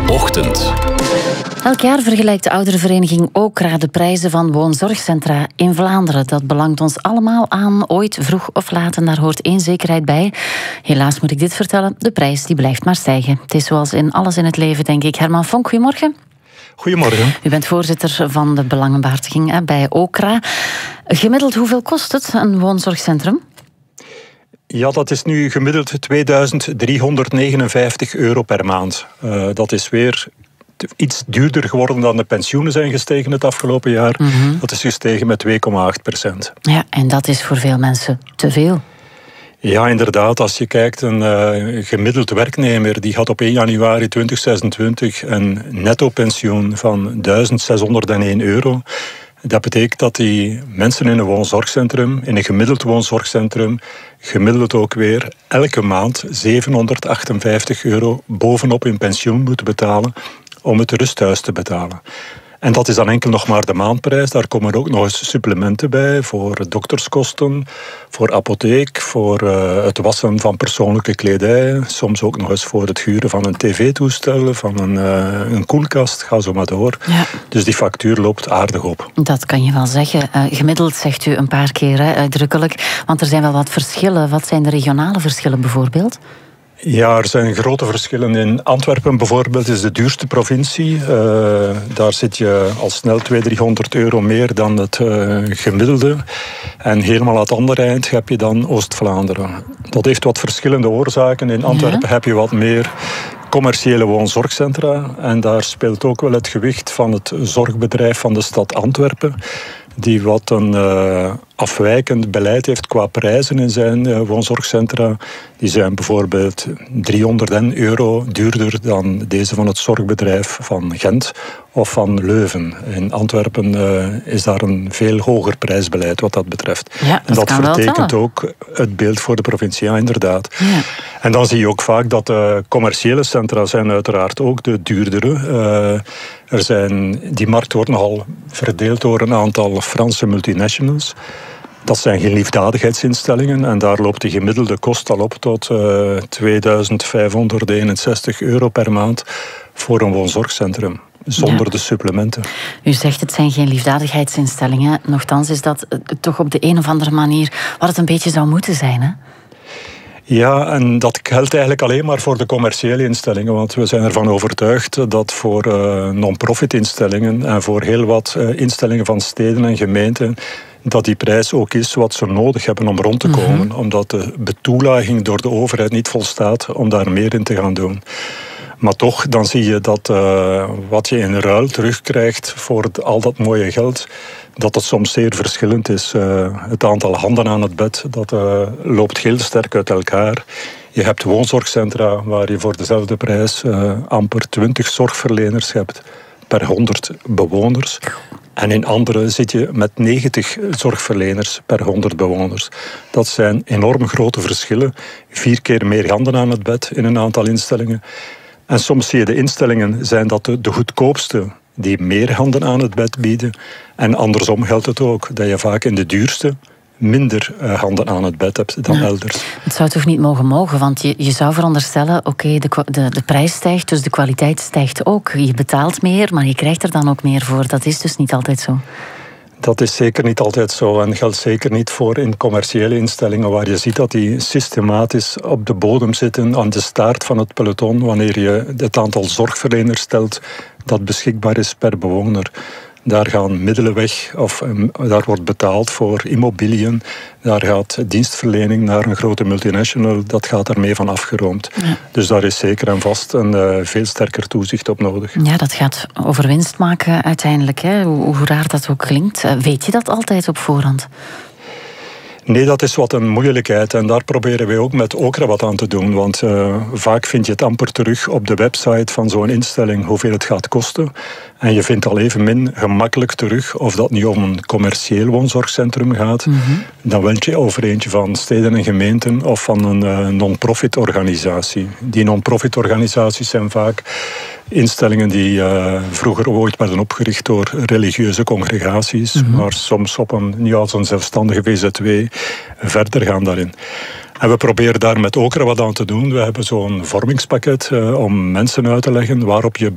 Ochtend. Elk jaar vergelijkt de ouderenvereniging Okra de prijzen van woonzorgcentra in Vlaanderen. Dat belangt ons allemaal aan, ooit, vroeg of laat, en daar hoort één zekerheid bij. Helaas moet ik dit vertellen, de prijs die blijft maar stijgen. Het is zoals in alles in het leven, denk ik. Herman Vonk, goedemorgen. Goedemorgen. U bent voorzitter van de belangenbehartiging bij Okra. Gemiddeld, hoeveel kost het, een woonzorgcentrum? Ja, dat is nu gemiddeld €2.359 per maand. Dat is weer iets duurder geworden dan de pensioenen zijn gestegen het afgelopen jaar. Dat is gestegen met 2,8%. Ja, en dat is voor veel mensen te veel. Ja, inderdaad. Als je kijkt, een gemiddeld werknemer die had op 1 januari 2026 een netto pensioen van €1.601. Dat betekent dat die mensen in een woonzorgcentrum, in een gemiddeld woonzorgcentrum, gemiddeld ook weer elke maand €758 bovenop hun pensioen moeten betalen om het rusthuis te betalen. En dat is dan enkel nog maar de maandprijs. Daar komen ook nog eens supplementen bij voor dokterskosten, voor apotheek, voor het wassen van persoonlijke kledij. Soms ook nog eens voor het huren van een tv-toestel, van een koelkast. Ga zo maar door. Ja. Dus die factuur loopt aardig op. Dat kan je wel zeggen. Gemiddeld zegt u een paar keer, uitdrukkelijk. Want er zijn wel wat verschillen. Wat zijn de regionale verschillen bijvoorbeeld? Ja, er zijn grote verschillen. In Antwerpen bijvoorbeeld is de duurste provincie. Daar zit je al snel €200-300 meer dan het gemiddelde. En helemaal aan het andere eind heb je dan Oost-Vlaanderen. Dat heeft wat verschillende oorzaken. In Antwerpen heb je wat meer commerciële woonzorgcentra. En daar speelt ook wel het gewicht van het zorgbedrijf van de stad Antwerpen, die wat een afwijkend beleid heeft qua prijzen in zijn woonzorgcentra. Die zijn bijvoorbeeld €300 duurder dan deze van het zorgbedrijf van Gent of van Leuven. In Antwerpen is daar een veel hoger prijsbeleid wat dat betreft. Ja, en dat vertekent ook het beeld voor de provincie, ja, inderdaad. Ja. En dan zie je ook vaak dat de commerciële centra zijn uiteraard ook de duurdere. Die markt wordt nogal verdeeld door een aantal Franse multinationals. Dat zijn geen liefdadigheidsinstellingen en daar loopt de gemiddelde kost al op tot €2.561 per maand voor een woonzorgcentrum, zonder de supplementen. U zegt het zijn geen liefdadigheidsinstellingen. Nochtans is dat toch op de een of andere manier wat het een beetje zou moeten zijn, hè? Ja, en dat geldt eigenlijk alleen maar voor de commerciële instellingen, want we zijn ervan overtuigd dat voor non-profit instellingen en voor heel wat instellingen van steden en gemeenten dat die prijs ook is wat ze nodig hebben om rond te komen, omdat de betoelaging door de overheid niet volstaat om daar meer in te gaan doen. Maar toch, dan zie je dat wat je in ruil terugkrijgt voor al dat mooie geld, dat het soms zeer verschillend is. Het aantal handen aan het bed, dat loopt heel sterk uit elkaar. Je hebt woonzorgcentra waar je voor dezelfde prijs amper 20 zorgverleners hebt per 100 bewoners. En in andere zit je met 90 zorgverleners per 100 bewoners. Dat zijn enorm grote verschillen. 4 keer meer handen aan het bed in een aantal instellingen. En soms zie je de instellingen zijn dat de goedkoopste die meer handen aan het bed bieden. En andersom geldt het ook, dat je vaak in de duurste minder handen aan het bed hebt dan elders. Het zou toch niet mogen, want je zou veronderstellen, oké, de prijs stijgt, dus de kwaliteit stijgt ook. Je betaalt meer, maar je krijgt er dan ook meer voor. Dat is dus niet altijd zo. Dat is zeker niet altijd zo en geldt zeker niet voor in commerciële instellingen waar je ziet dat die systematisch op de bodem zitten aan de staart van het peloton wanneer je het aantal zorgverleners stelt dat beschikbaar is per bewoner. Daar gaan middelen weg, of daar wordt betaald voor immobiliën. Daar gaat dienstverlening naar een grote multinational, dat gaat daarmee van afgeroomd. Ja. Dus daar is zeker en vast een veel sterker toezicht op nodig. Ja, dat gaat over winst maken uiteindelijk, hè? Hoe raar dat ook klinkt. Weet je dat altijd op voorhand? Nee, dat is wat een moeilijkheid en daar proberen wij ook met Okra wat aan te doen. Want vaak vind je het amper terug op de website van zo'n instelling hoeveel het gaat kosten. En je vindt al evenmin gemakkelijk terug of dat nu om een commercieel woonzorgcentrum gaat, dan wel je over eentje van steden en gemeenten of van een non-profit organisatie. Die non-profit organisaties zijn vaak instellingen die vroeger ooit werden opgericht door religieuze congregaties, maar soms op nu als een zelfstandige VZW verder gaan daarin. En we proberen daar met Okra wat aan te doen. We hebben zo'n vormingspakket om mensen uit te leggen waarop je